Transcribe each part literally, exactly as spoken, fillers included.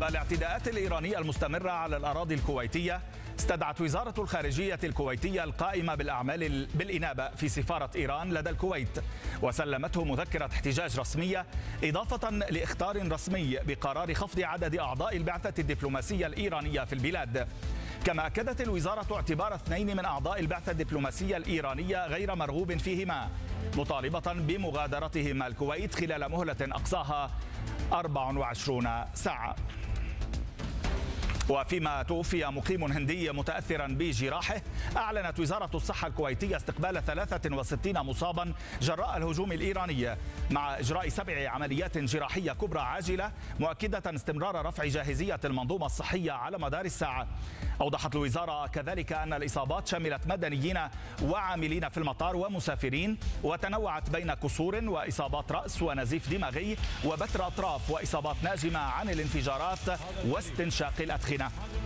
عقب الاعتداءات الإيرانية المستمرة على الأراضي الكويتية، استدعت وزارة الخارجية الكويتية القائمة بالأعمال بالإنابة في سفارة إيران لدى الكويت، وسلمته مذكرة احتجاج رسمية إضافة لإخطار رسمي بقرار خفض عدد أعضاء البعثة الدبلوماسية الإيرانية في البلاد. كما أكدت الوزارة اعتبار اثنين من أعضاء البعثة الدبلوماسية الإيرانية غير مرغوب فيهما، مطالبة بمغادرتهما الكويت خلال مهلة أقصاها أربع وعشرين ساعة. وفيما توفي مقيم هندي متأثرا بجراحه، أعلنت وزارة الصحة الكويتية استقبال ثلاثة وستين مصابا جراء الهجوم الإيراني، مع إجراء سبع عمليات جراحية كبرى عاجلة، مؤكدة استمرار رفع جاهزية المنظومة الصحية على مدار الساعة. أوضحت الوزارة كذلك أن الإصابات شملت مدنيين وعاملين في المطار ومسافرين، وتنوعت بين كسور وإصابات رأس ونزيف دماغي وبتر أطراف وإصابات ناجمة عن الانفجارات واستنشاق الأدخنة.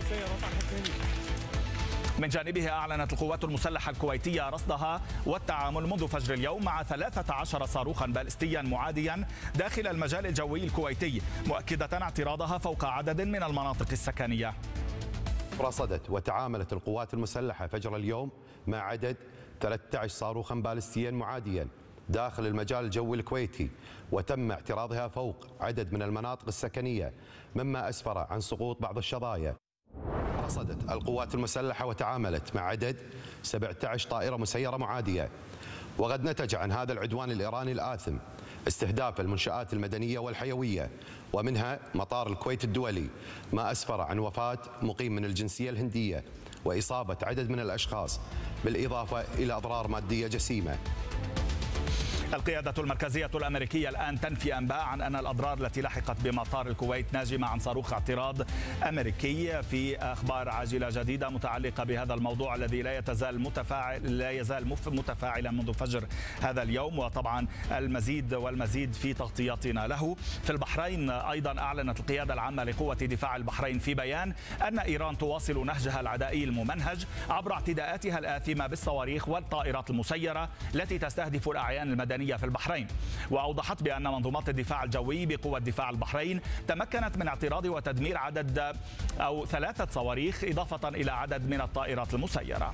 من جانبها أعلنت القوات المسلحة الكويتية رصدها والتعامل منذ فجر اليوم مع ثلاثة عشر صاروخا باليستيا معاديا داخل المجال الجوي الكويتي، مؤكدة اعتراضها فوق عدد من المناطق السكنية. رصدت وتعاملت القوات المسلحة فجر اليوم مع عدد ثلاثة عشر صاروخا باليستيا معاديا داخل المجال الجوي الكويتي، وتم اعتراضها فوق عدد من المناطق السكنية، مما أسفر عن سقوط بعض الشظايا. رصدت القوات المسلحة وتعاملت مع عدد سبعة عشر طائرة مسيرة معادية. وقد نتج عن هذا العدوان الإيراني الآثم استهداف المنشآت المدنية والحيوية، ومنها مطار الكويت الدولي، ما أسفر عن وفاة مقيم من الجنسية الهندية وإصابة عدد من الأشخاص، بالإضافة إلى أضرار مادية جسيمة. القيادة المركزية الأمريكية الآن تنفي أنباء عن أن الأضرار التي لحقت بمطار الكويت ناجمة عن صاروخ اعتراض أمريكي. في أخبار عاجلة جديدة متعلقة بهذا الموضوع الذي لا يزال متفاعل لا يزال متفاعلا منذ فجر هذا اليوم، وطبعا المزيد والمزيد في تغطياتنا له. في البحرين أيضا أعلنت القيادة العامة لقوة دفاع البحرين في بيان أن إيران تواصل نهجها العدائي الممنهج عبر اعتداءاتها الآثمة بالصواريخ والطائرات المسيرة التي تستهدف الأعيان المدنية في البحرين. وأوضحت بأن منظومات الدفاع الجوي بقوة دفاع البحرين تمكنت من اعتراض وتدمير عدد أو ثلاثة صواريخ إضافة إلى عدد من الطائرات المسيرة.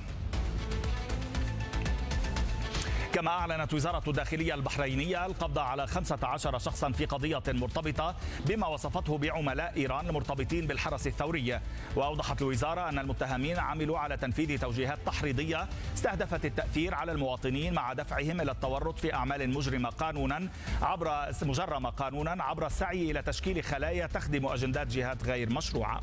كما أعلنت وزارة الداخلية البحرينية القبض على خمسة عشر شخصا في قضية مرتبطة بما وصفته بعملاء إيران المرتبطين بالحرس الثوري. وأوضحت الوزارة أن المتهمين عملوا على تنفيذ توجيهات تحريضية استهدفت التأثير على المواطنين مع دفعهم إلى التورط في أعمال مجرمة قانونا عبر مجرمة قانونا عبر السعي إلى تشكيل خلايا تخدم أجندات جهات غير مشروعة.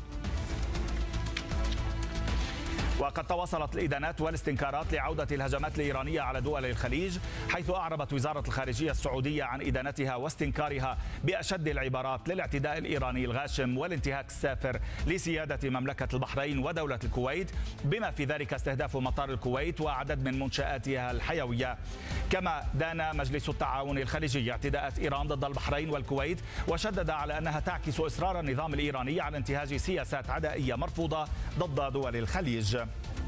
وقد تواصلت الإدانات والاستنكارات لعودة الهجمات الإيرانية على دول الخليج، حيث أعربت وزارة الخارجية السعودية عن إدانتها واستنكارها بأشد العبارات للاعتداء الإيراني الغاشم والانتهاك السافر لسيادة مملكة البحرين ودولة الكويت، بما في ذلك استهداف مطار الكويت وعدد من منشآتها الحيوية. كما دان مجلس التعاون الخليجي اعتداءات إيران ضد البحرين والكويت، وشدد على أنها تعكس إصرار النظام الإيراني على انتهاج سياسات عدائية مرفوضة ضد دول الخليج.